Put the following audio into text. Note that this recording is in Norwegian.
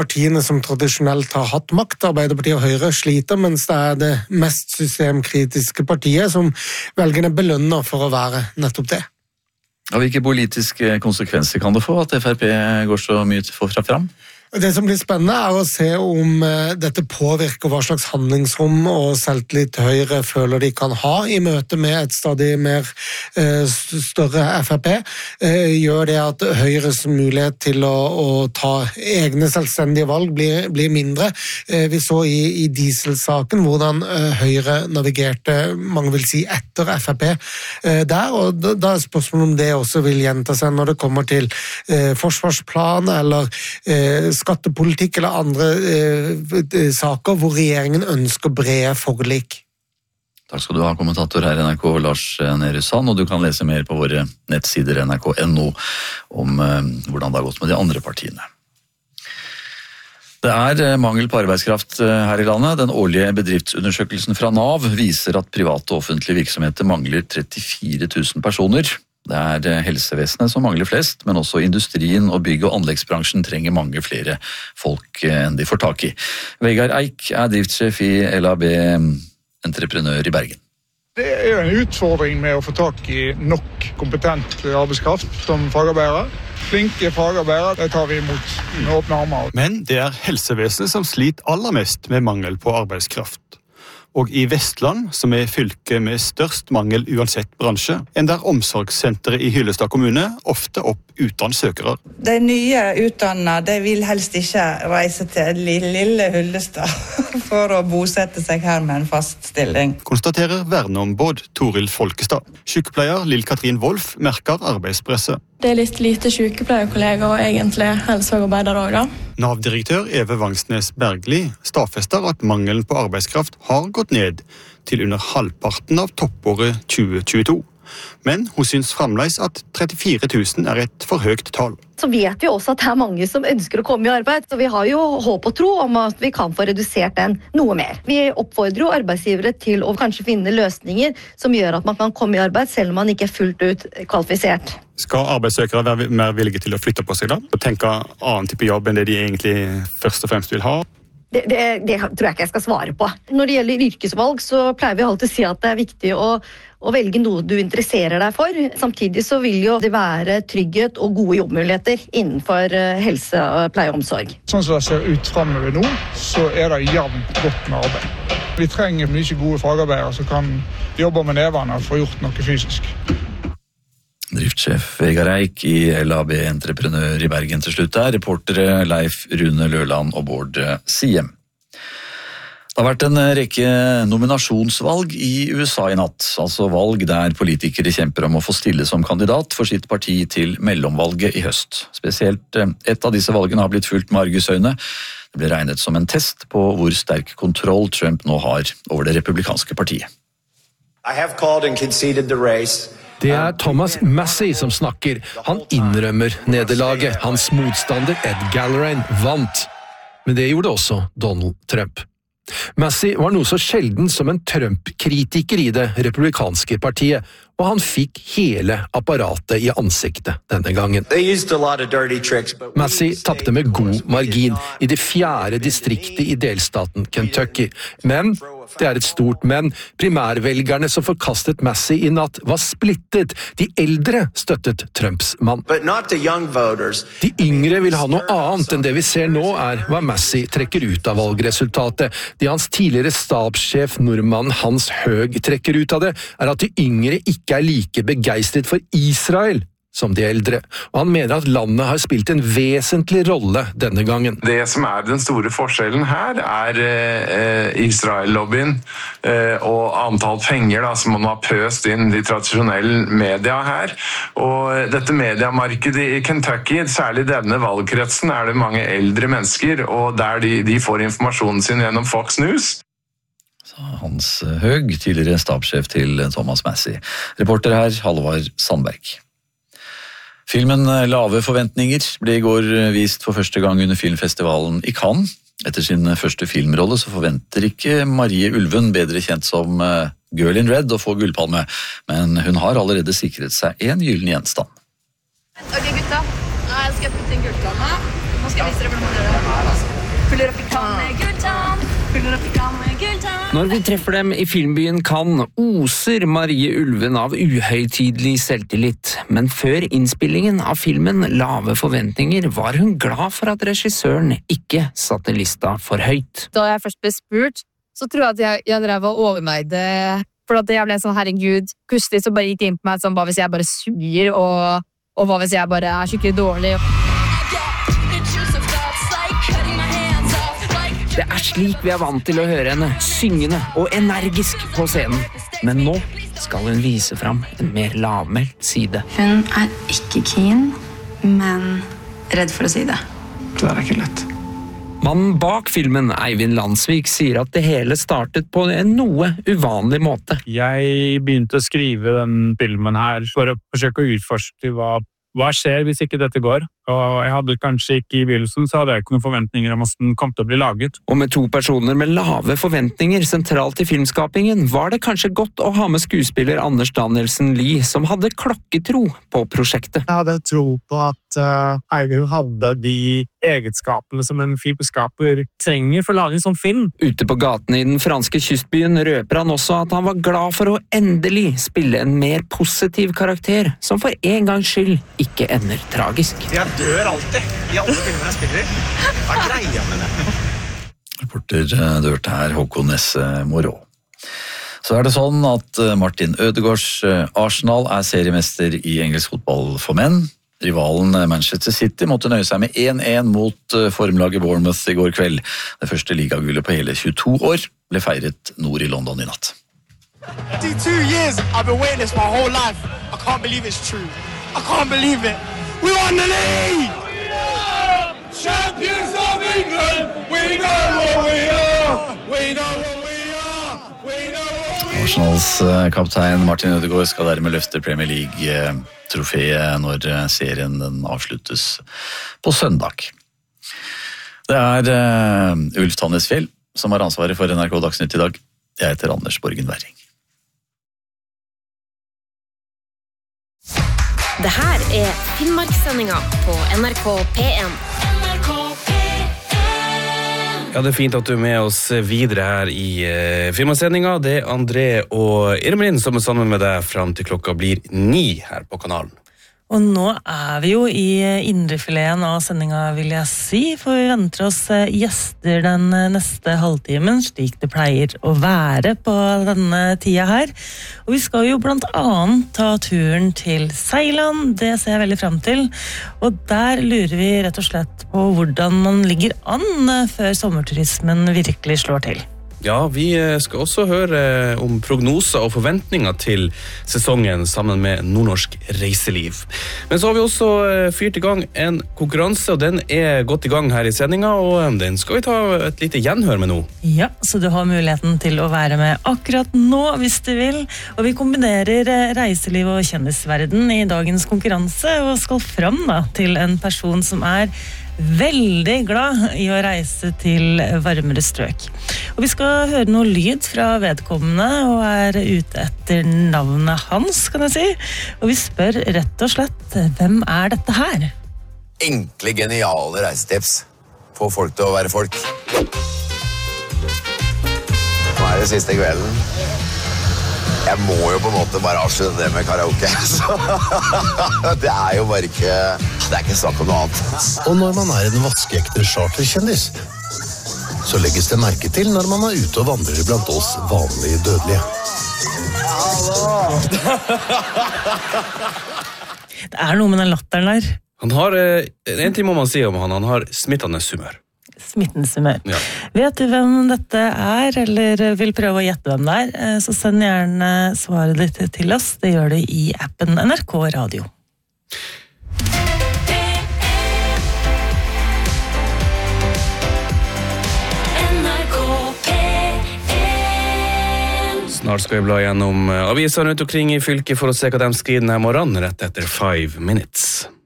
partiene som tradisjonelt har hatt makt. Arbeiderpartiet og Høyre sliter, mens det er det mest systemkritiske partiet som velgerne belønner for å være nettopp det. Og hvilke politiske konsekvenser kan det få at FrP går så mye fram? Det som blir spennende er å se om dette påvirker hva slags handlingsrom og selvtillit Høyre føler de kan ha i møte med et stadig mer større FrP. Gjør det at Høyres mulighet til å ta egne selvstendige valg blir mindre. Vi så i dieselsaken hvordan Høyre navigerte, mange vil si, etter FrP der, og da er spørsmålet om det også vil gjenta seg når det kommer til forsvarsplan eller skattepolitikk eller andre saker hvor regjeringen ønsker brede forlik. Takk skal du ha, kommentator her i NRK, Lars Nehru Sand, og du kan lese mer på våre nettsider nrk.no om hvordan det har gått med de andre partiene. Det er mangel på arbeidskraft her i landet. Den årlige bedriftsundersøkelsen fra NAV viser at private og offentlige virksomheter mangler 34 000 personer. Det er helsevesenet som mangler flest, men også industrien og bygg- og anleggsbransjen trenger mange flere folk enn de får tak i. Vegard Eik er driftssjef i LAB Entreprenør i Bergen. Det er en utfordring med å få tak i nok kompetent arbeidskraft som fagarbeidere. Flinke fagarbeidere, det tar vi imot med åpne armer. Men det er helsevesenet som sliter aller mest med mangel på arbeidskraft. Og i Vestland, som er fylket med størst mangel uansett bransje, ender omsorgssenteret i Hyllestad kommune ofte opp uten søkere. De nye utdannede, de vil helst ikke reise til lille Hyllestad for å bosette seg her med en fast stilling. Konstaterer verneombud Toril Folkestad. Sykepleier Lill-Katrin Wolf merker arbeidspresset. Det er litt lite sykepleierkolleger og egentlig helsefagarbeidere også, da. Nav-direktør Eve Vangsnes Bergli stadfester at mangelen på arbeidskraft har gått ned til under halvparten av toppåret 2022. Men hun syns fremdeles at 34 000 er et for høyt tall. Så vet vi også at det er mange som ønsker å komme i arbeid, så vi har jo håp og tro om at vi kan få redusert den noe mer. Vi oppfordrer jo arbeidsgivere til å kanskje finne løsninger som gjør at man kan komme i arbeid selv om man ikke er fullt ut kvalifisert. Skal arbeidssøkere være mer villige til å flytte på seg da? Og tenke annen type jobb enn det de egentlig først og fremst vil ha? Det tror jeg ikke jeg skal svare på. Når det gjelder yrkesvalg, så pleier vi alltid å si at det er viktig å velge noe du interesserer deg for. Samtidig så vil jo det være trygghet og gode jobbmuligheter innenfor helse, pleie og omsorg. Sånn som det ser ut fremover nå, så er det jevnt godt med arbeid. Vi trenger mye gode fagarbeidere som kan jobbe med nevene og få gjort noe fysisk. Driftssjef Vegard Eik i LAB Entreprenør i Bergen til slutt der. Reportere Leif Rune Løland og Bård Siem. Det har vært en rekke nominasjonsvalg i USA i natt, altså valg der politikere kjemper om å få stille som kandidat for sitt parti til mellomvalget i høst. Spesielt et av disse valgene har blitt fulgt med argusøyne. Det ble regnet som en test på hvor sterk kontroll Trump nå har over det republikanske partiet. I have called and conceded the race. Det er Thomas Massie som snakker. Han innrømmer nederlaget. Hans motstander Ed Gallagher vant. Men det gjorde også Donald Trump. Massie var noe så sjelden som en Trump-kritiker i det republikanske partiet, og han fikk hele apparatet i ansiktet denne gangen. Massie tappte med god margin i det 4. distriktet i delstaten Kentucky, men det er et stort men. Primærvelgerne som forkastet Massie i natt var splittet. De eldre støttet Trumps mann. De yngre vil ha noe annet enn det vi ser nå er hva Massie trekker ut av valgresultatet. Det hans tidligere stabssjef Norman Hans Høeg trekker ut av det, er at de yngre ikke er like begeistret for Israel som de eldre, og han mener at landet har spilt en vesentlig rolle denne gangen. Det som er den store forskjellen her er Israel-lobbyen og antall penger som man har pøst inn de tradisjonelle media her. Og dette mediemarkedet i Kentucky, særlig denne valgkretsen, er det mange eldre mennesker, og der de får informasjonen sin gjennom Fox News. Hans Høeg, tidligere stabssjef til Thomas Massie. Reporter her, Halvard Sandberg. Filmen Lave forventninger ble i går vist for første gang under filmfestivalen i Cannes. Etter sin første filmrolle så forventer ikke Marie Ulven, bedre kjent som Girl in Red, å få gullpalme, men hun har allerede sikret seg en gyllen gjenstand. Ok gutta, nå skal jeg putte inn gullpalme. Nå skal jeg vise dere hvordan man gjør det. Fyller opp i kan med gulltann. Fyller opp i kan med gulltann. Når vi treffer dem i filmbyen Cannes, oser Marie Ulven av uhøytidelig selvtillit. Men før innspillingen av filmen Lave forventninger var hun glad for at regissøren ikke satte lista for høyt. Da jeg først ble spurt, så tror jeg at jeg drev og overveide, for at jeg ble sånn, herregud, plutselig så bare gikk det inn på meg sånn, hva hvis jeg bare suger, og hva hvis jeg bare skikkelig dårlig. Det slik vi vant til å høre henne, syngende og energisk på scenen. Men nå skal hun vise fram en mer lavmælt side. Hun ikke keen, men redd for å si det. Det ikke lett. Mannen bak filmen, Eivind Landsvik, sier at det hele startet på en noe uvanlig måte. Jeg begynte å skrive den filmen her for å forsøke å utforske hva skjer hvis ikke dette går. Og jeg hadde kanskje ikke i begynnelsen, så hadde jeg ikke noen forventninger om hvordan den kom til å bli laget. Og med 2 personer med lave forventninger sentralt i filmskapingen, var det kanskje godt å ha med skuespiller Anders Danielsen Lie, som hadde klokketro på prosjektet. Jeg hadde tro på at Eivind hadde de egenskapene som en filmskaper trenger for å lage en sånn film. Ute på gaten i den franske kystbyen røper han også at han var glad for å endelig spille en mer positiv karakter, som for en gangs skyld ikke ender tragisk. Jeg dør alltid i alle filmer jeg spiller. Hva greia med det? Reporter dørte her Håkon Nesse Morå. Så det sånn at Martin Ødegaards Arsenal seriemester i engelsk fotball for menn. Rivalen Manchester City måtte nøye seg med 1-1 mot formlaget Bournemouth i går kveld. Det første ligagullet på hele 22 år ble feiret nord i London i natt. 2 years I've been waiting this my whole life. I can't believe it's true. I can't believe it. We won the league! Champions of England! We know what we are! We know what we are! We know what we are! Arsenals kaptein Martin Ødegaard skal dermed løfte Premier League-trofeet når serien den avsluttes på søndag. Det Ulf Tannesfjell som har ansvaret for NRK Dagsnytt i dag. Jeg heter Anders Borgen Werring. Det her Finnmarkssendinga på NRK P1. Ja, det fint at du med oss videre her i Finnmarkssendinga. Det André og Irmelin som sammen med deg frem til klokka blir 9 her på kanalen. Og nå vi jo i indrefileten av sendinga, vil jeg si, for vi venter oss gjester den neste halvtimen, slik det pleier å være på denne tida her. Og vi skal jo blant annet ta turen til Seiland, det ser jeg veldig frem til. Og der lurer vi rett og slett på hvordan man ligger an før sommerturismen virkelig slår til. Ja, vi skal også høre om prognoser og forventninger til sesongen sammen med Nordnorsk Reiseliv. Men så har vi også fyrt i gang en konkurranse, og den godt i gang her i sendinga, og den skal vi ta et lite gjenhør med nå. Ja, så du har muligheten til å være med akkurat nå, hvis du vil. Og vi kombinerer reiseliv og kjendisverden i dagens konkurranse, og skal fram til en person som veldig glad i å reise til varmere strøk. Og vi skal høre noe lyd fra vedkommende og ute etter navnet hans, kan jeg si. Og vi spør rett og slett, hvem dette her? Enkle, geniale reisetips. Få folk til å være folk. Nå det siste kvelden. Jeg må jo på en måte bare avslutte det med karaoke. Det jo bare ikke... Det ikke snakk om noe annet. Og når man en vaskeekte charterkjendis, så legges det merke til når man ute og vandrer blant oss vanlige dødelige. Det noe med den latteren der. Han har, en ting må man si om han har smittende humør. Smittens humør. Ja. Vet du hvem dette eller vil prøve å gjette hvem det så send gjerne svaret ditt til oss. Det gjør det i appen NRK Radio. Snart skal vi bla gjennom avisene rundt omkring i fylket for å se hva de skriver denne morgenen rett etter 5 minutes.